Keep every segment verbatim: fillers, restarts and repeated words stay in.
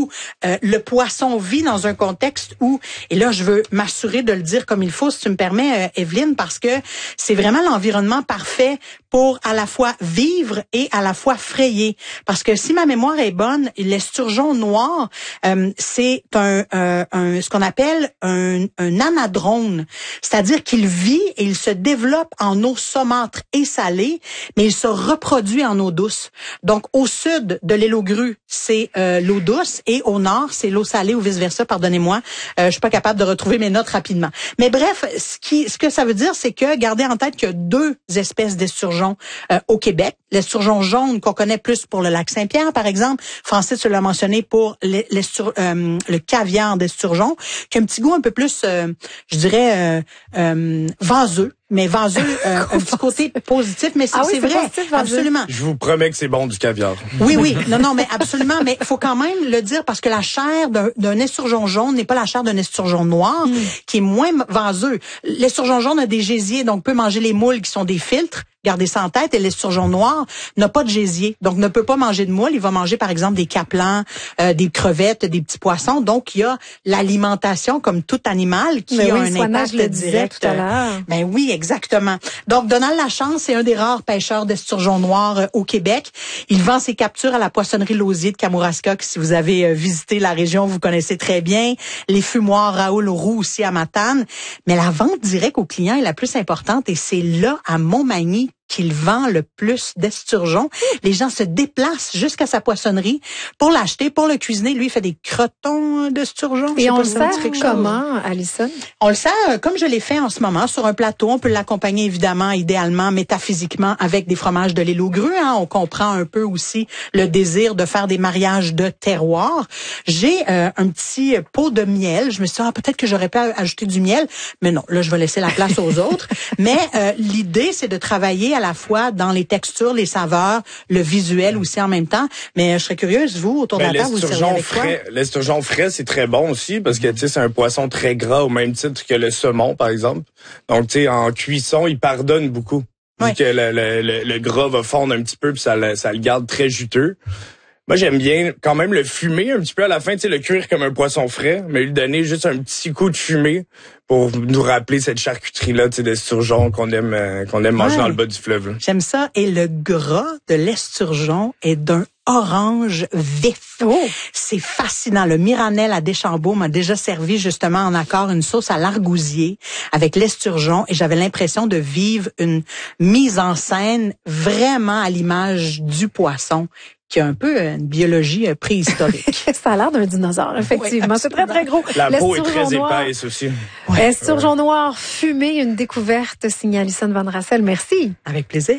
où euh, le poisson vit dans un contexte où, et là je veux m'assurer de le dire comme il faut, si tu me permets, euh, Evelyne, parce que c'est vraiment l'environnement parfait pour à la fois vivre et à la fois frayer. Parce que si ma mémoire est bonne, l'esturgeon noir, euh, c'est un, euh, un ce qu'on appelle un, un anadrone, c'est-à-dire qu'il vit et il se développe en eau saumâtre et salée, mais il se reproduit en eau douce. Donc au sud de l'île aux grues, c'est euh, l'eau douce, et au nord, c'est l'eau salée ou vice-versa, pardonnez-moi. Euh, je suis pas capable de retrouver mes notes rapidement. Mais bref, ce qui ce que ça veut dire, c'est que gardez en tête qu'il y a deux espèces d'esturgeons euh, au Québec. L'esturgeon jaune qu'on connaît plus pour le lac Saint-Pierre, par exemple. Francis l'a mentionné pour l'estur, euh, le caviar d'esturgeon, qui a un petit goût un peu plus, euh, je dirais, euh, euh, vaseux. Mais vaseux, euh, un petit côté positif, mais c'est, ah oui, c'est, c'est vrai, positif, absolument. Je vous promets que c'est bon du caviar. Oui, oui, non, non, mais absolument, mais il faut quand même le dire parce que la chair d'un, d'un esturgeon jaune n'est pas la chair d'un esturgeon noir, mm. qui est moins vaseux. L'esturgeon jaune a des gésiers, donc peut manger les moules qui sont des filtres. Gardez ça en tête, et l'esturgeon noir n'a pas de gésier, donc ne peut pas manger de moules. Il va manger, par exemple, des caplans, euh, des crevettes, des petits poissons. Donc, il y a l'alimentation comme tout animal qui mais a oui, un impact le direct. Tout à l'heure. Ben oui, exactement. Donc, Donald Lachance, c'est un des rares pêcheurs d'esturgeon noir euh, au Québec. Il vend ses captures à la poissonnerie Lausier de Kamouraska, que si vous avez euh, visité la région, vous connaissez très bien. Les fumoirs Raoul Roux aussi à Matane. Mais la vente directe aux clients est la plus importante, et c'est là, à Montmagny, qu'il vend le plus d'esturgeons. Les gens se déplacent jusqu'à sa poissonnerie pour l'acheter, pour le cuisiner. Lui, il fait des crotons d'esturgeons. Et on le sert comment, Alison? On le sert comme je l'ai fait en ce moment, sur un plateau. On peut l'accompagner évidemment, idéalement, métaphysiquement, avec des fromages de l'île aux grues. Hein. On comprend un peu aussi le désir de faire des mariages de terroir. J'ai euh, un petit pot de miel. Je me suis dit, ah, peut-être que j'aurais pu ajouter du miel. Mais non, là, je vais laisser la place aux autres. Mais euh, l'idée, c'est de travailler à la fois dans les textures, les saveurs, le visuel aussi en même temps. Mais je serais curieuse, vous, autour de la table, vous servez avec quoi? L'esturgeon frais, c'est très bon aussi parce que, tu sais, c'est un poisson très gras au même titre que le saumon, par exemple. Donc, tu sais, en cuisson, il pardonne beaucoup. Oui. Vu que le, le, le, le gras va fondre un petit peu puis ça le, ça le garde très juteux. Moi, j'aime bien quand même le fumer un petit peu à la fin, tu sais, le cuire comme un poisson frais, mais lui donner juste un petit coup de fumée pour nous rappeler cette charcuterie-là, tu sais, d'esturgeon qu'on aime, euh, qu'on aime manger ouais. dans le bas du fleuve. Là. J'aime ça. Et le gras de l'esturgeon est d'un orange vif. Oh. C'est fascinant. Le Miranel à Deschambault m'a déjà servi justement en accord une sauce à l'argousier avec l'esturgeon, et j'avais l'impression de vivre une mise en scène vraiment à l'image du poisson, qui a un peu une biologie préhistorique. Ça a l'air d'un dinosaure, effectivement. Oui, c'est très, très gros. La peau est très noir, épaisse aussi. Ouais. Esturgeon noir fumé, une découverte signée Alison Van Rassel. Merci. Avec plaisir.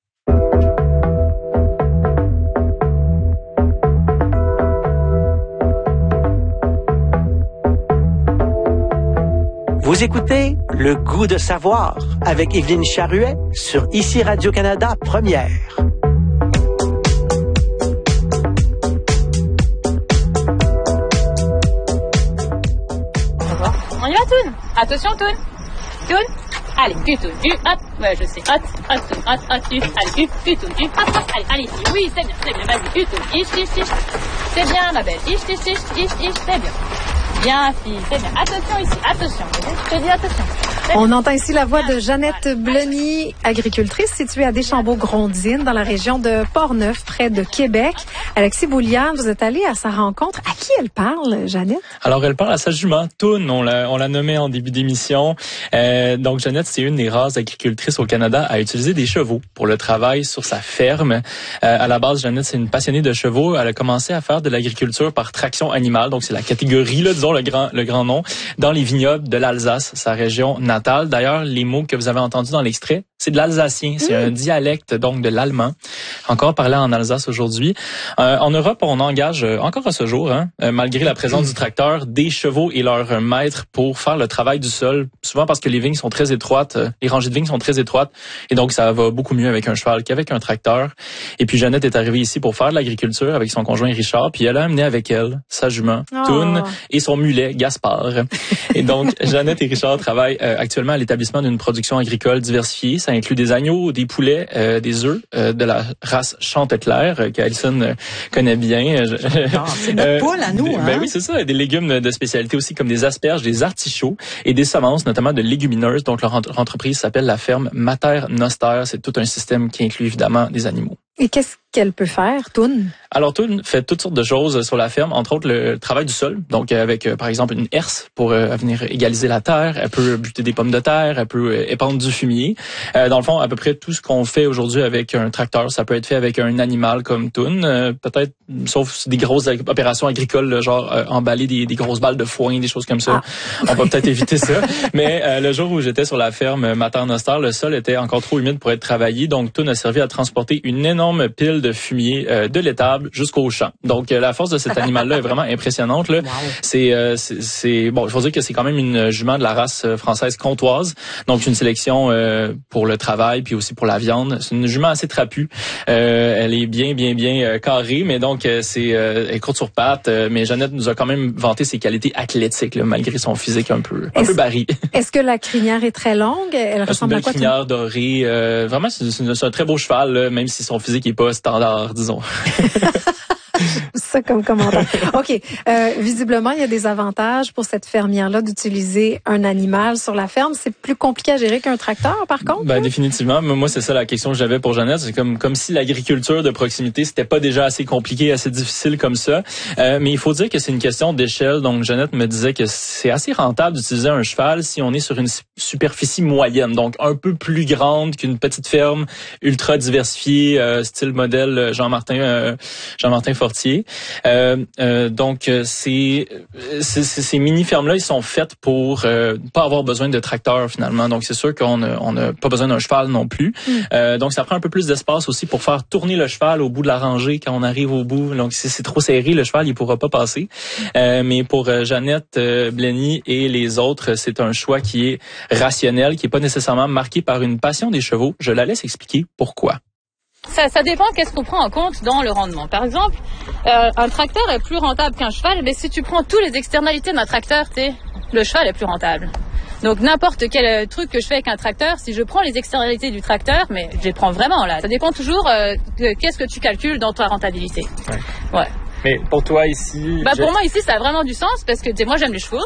Vous écoutez Le goût de savoir avec Evelyne Charruet sur Ici Radio-Canada Première. On y va, Toon. Attention, Toon. Toon. Allez, tu, Toon, tu, hop. Ouais, je sais. Hop, hop, Toon, hop, hop, tu. Allez, tu, tu, Toon, tu, hop, hop. Allez, allez, oui, c'est bien, c'est bien. Vas-y, tu, Toon. Ish, ish, ish. C'est bien, ma belle. Ish, ish, ish, ish, ish. C'est bien. Bien, fille, c'est bien. Attention ici, attention. Je te dis attention. On entend ici la voix de Jeannette Bleny, agricultrice située à Deschambault-Grondines, dans la région de Portneuf, près de Québec. Alexis Bouliane, vous êtes allé à sa rencontre. À qui elle parle, Jeannette? Alors, elle parle à sa jument, Toon. On l'a, on l'a nommée en début d'émission. Euh, donc, Jeannette, c'est une des rares agricultrices au Canada à utiliser des chevaux pour le travail sur sa ferme. Euh, à la base, Jeannette, c'est une passionnée de chevaux. Elle a commencé à faire de l'agriculture par traction animale. Donc, c'est la catégorie, là, disons, le grand, le grand nom, dans les vignobles de l'Alsace, sa région natale. D'ailleurs, les mots que vous avez entendus dans l'extrait, c'est de l'alsacien. C'est mmh. un dialecte, donc, de l'allemand. Encore parlé en Alsace aujourd'hui. Euh, en Europe, on engage, euh, encore à ce jour, hein, euh, malgré la présence mmh. du tracteur, des chevaux et leurs maîtres pour faire le travail du sol. Souvent parce que les vignes sont très étroites, euh, les rangées de vignes sont très étroites. Et donc, ça va beaucoup mieux avec un cheval qu'avec un tracteur. Et puis, Jeannette est arrivée ici pour faire de l'agriculture avec son conjoint Richard. Puis, elle a amené avec elle sa jument, oh. Toon, et son mulet, Gaspard. Et donc, Jeannette et Richard travaillent euh, actuellement à l'établissement d'une production agricole diversifiée. ça inclut des agneaux, des poulets, euh, des œufs euh, de la race Chanteclair euh, qu'Alison euh, connaît bien. Non, c'est notre poule à nous. Hein? Ben oui, c'est ça. Des légumes de spécialité aussi comme des asperges, des artichauts et des semences, notamment de légumineuses. Donc leur entreprise s'appelle la ferme Mater Noster. C'est tout un système qui inclut évidemment des animaux. Et qu'est-ce qu'elle peut faire, Toon? Alors, Toon fait toutes sortes de choses sur la ferme, entre autres le travail du sol. Donc, avec, par exemple, une herse pour euh, venir égaliser la terre. Elle peut buter des pommes de terre, elle peut euh, épandre du fumier. Euh, dans le fond, à peu près tout ce qu'on fait aujourd'hui avec un tracteur, ça peut être fait avec un animal comme Toon. Euh, peut-être, sauf des grosses opérations agricoles, là, genre euh, emballer des, des grosses balles de foin, des choses comme ça. Ah. On va peut-être éviter ça. Mais euh, le jour où j'étais sur la ferme Mater Noster, le sol était encore trop humide pour être travaillé. Donc, Toon a servi à transporter une énorme pile de fumier euh, de l'étable jusqu'au champ. Donc euh, la force de cet animal-là est vraiment impressionnante. Là. Wow. C'est, euh, c'est, c'est bon, il faut dire que c'est quand même une jument de la race française comtoise. Donc une sélection euh, pour le travail puis aussi pour la viande. C'est une jument assez trapue. Euh, elle est bien, bien, bien euh, carrée, mais donc euh, c'est euh, elle est courte sur pattes. Euh, mais Jeannette nous a quand même vanté ses qualités athlétiques là, malgré son physique un peu, un est-ce, peu barré. Est-ce que la crinière est très longue? Elle ressemble une à quoi? C'est une belle crinière dorée. Euh, vraiment, c'est, c'est, c'est un très beau cheval, là, même si son physique est pas standard, disons. Ça comme commentaire. OK. Euh, visiblement, il y a des avantages pour cette fermière-là d'utiliser un animal sur la ferme. C'est plus compliqué à gérer qu'un tracteur, par contre? Ben, définitivement. Moi, c'est ça la question que j'avais pour Jeannette. C'est comme, comme si l'agriculture de proximité, c'était pas déjà assez compliqué, assez difficile comme ça. Euh, mais il faut dire que c'est une question d'échelle. Donc, Jeannette me disait que c'est assez rentable d'utiliser un cheval si on est sur une superficie moyenne. Donc, un peu plus grande qu'une petite ferme ultra diversifiée, euh, style modèle Jean-Martin, euh, Jean-Martin Fortier. Euh, euh, donc, c'est, c'est, ces mini-fermes-là, ils sont faites pour euh, pas avoir besoin de tracteur, finalement. Donc, c'est sûr qu'on n'a on a pas besoin d'un cheval non plus. Mm. Euh, donc, ça prend un peu plus d'espace aussi pour faire tourner le cheval au bout de la rangée quand on arrive au bout. Donc, si c'est trop serré, le cheval, il pourra pas passer. Euh, mais pour euh, Jeannette euh, Blenny et les autres, c'est un choix qui est rationnel, qui est pas nécessairement marqué par une passion des chevaux. Je la laisse expliquer pourquoi. Ça, ça dépend qu'est-ce qu'on prend en compte dans le rendement. Par exemple, euh, un tracteur est plus rentable qu'un cheval, mais si tu prends toutes les externalités d'un tracteur, tu sais, le cheval est plus rentable. Donc n'importe quel truc que je fais avec un tracteur, si je prends les externalités du tracteur, mais je les prends vraiment là. Ça dépend toujours euh, de qu'est-ce que tu calcules dans ta rentabilité. Ouais. ouais. Mais pour toi ici... Bah pour moi ici, ça a vraiment du sens parce que tu sais, moi j'aime les chevaux.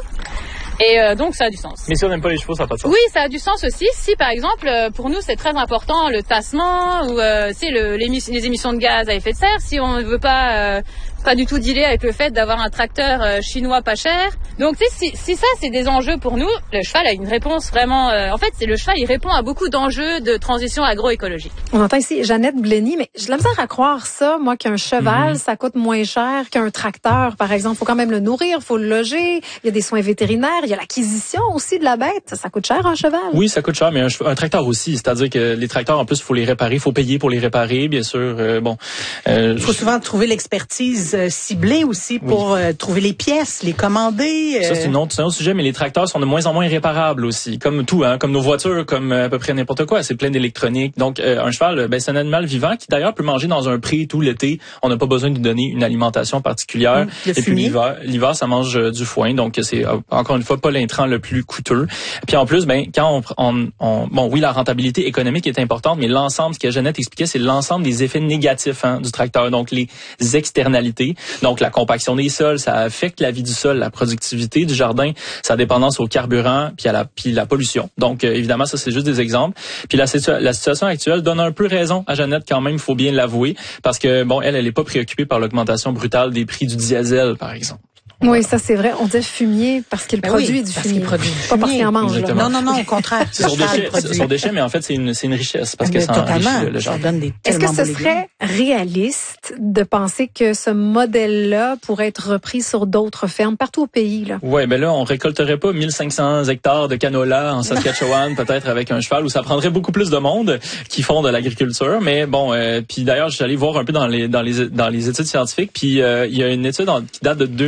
Et euh, donc ça a du sens. Mais si on n'aime pas les chevaux, ça n'a pas de sens. Oui, ça a du sens aussi. Si par exemple, pour nous c'est très important le tassement ou euh, c'est le, les, les émissions de gaz à effet de serre. Si on ne veut pas euh, pas du tout dealer avec le fait d'avoir un tracteur euh, chinois pas cher. Donc tu sais, si, si ça c'est des enjeux pour nous, le cheval a une réponse vraiment. Euh, en fait, c'est le cheval, il répond à beaucoup d'enjeux de transition agroécologique. On entend ici Jeannette Blenny, mais j'ai de la misère à croire ça, moi, qu'un cheval, mm-hmm. ça coûte moins cher qu'un tracteur, par exemple. Faut quand même le nourrir, faut le loger. Il y a des soins vétérinaires. Il y a l'acquisition aussi de la bête. Ça coûte cher, un cheval? Oui, ça coûte cher, mais un, un tracteur aussi. C'est-à-dire que les tracteurs, en plus, il faut les réparer. Il faut payer pour les réparer, bien sûr. Euh, bon, euh, il faut souvent trouver l'expertise euh, ciblée aussi pour oui. euh, trouver les pièces, les commander. Euh... Ça, c'est, une autre, c'est un autre sujet, mais les tracteurs sont de moins en moins réparables aussi. Comme tout, hein, comme nos voitures, comme euh, à peu près n'importe quoi. C'est plein d'électronique. Donc, euh, un cheval, ben, c'est un animal vivant qui, d'ailleurs, peut manger dans un pré tout l'été. On n'a pas besoin de lui donner une alimentation particulière. Mmh, le Et fumier. puis, l'hiver, l'hiver, ça mange euh, du foin. Donc, c'est, euh, encore une fois, pas l'intrant le plus coûteux. Puis en plus, ben quand on, on, on bon oui, la rentabilité économique est importante, mais l'ensemble, ce que Jeannette expliquait, c'est l'ensemble des effets négatifs hein, du tracteur, donc les externalités, donc la compaction des sols, ça affecte la vie du sol, la productivité du jardin, sa dépendance au carburant, puis à la puis la pollution. Donc euh, évidemment, ça c'est juste des exemples. Puis la, la situation actuelle donne un peu raison à Jeannette quand même, il faut bien l'avouer, parce que bon, elle, elle est pas préoccupée par l'augmentation brutale des prix du diesel, par exemple. Oui, ça c'est vrai. On dit fumier parce qu'il ben produit oui, du parce fumier. Qu'il produit du pas parce qu'il en mange. Là. Non, non, non, au contraire. C'est son déchet, c'est son déchet, mais en fait c'est une, c'est une richesse parce que mais ça totalement, enrichit le, le ça donne des Est-ce que ce serait réaliste de penser que ce modèle-là pourrait être repris sur d'autres fermes partout au pays là? Ouais, ben là on récolterait pas mille cinq cents hectares de canola en Saskatchewan peut-être avec un cheval où ça prendrait beaucoup plus de monde qui font de l'agriculture, mais bon euh, puis d'ailleurs je suis allé voir un peu dans les dans les dans les études scientifiques, puis euh, il y a une étude en, qui date de deux mille un qui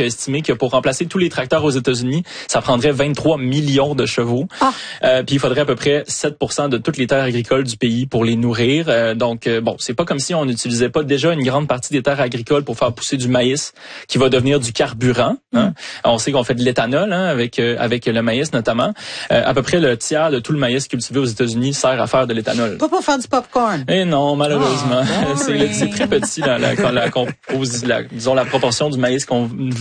qui a estimé que pour remplacer tous les tracteurs aux États-Unis, ça prendrait vingt-trois millions de chevaux. Ah. Euh, puis il faudrait à peu près sept pour cent de toutes les terres agricoles du pays pour les nourrir. Euh, donc, euh, bon, c'est pas comme si on n'utilisait pas déjà une grande partie des terres agricoles pour faire pousser du maïs qui va devenir du carburant. Hein. Mm. On sait qu'on fait de l'éthanol hein, avec euh, avec le maïs notamment. Euh, à peu près le tiers de tout le maïs cultivé aux États-Unis sert à faire de l'éthanol. Pas pour faire du popcorn. Eh non, malheureusement. Oh, c'est, c'est très petit, là, la, la, la, la, disons, la proportion du maïs qu'on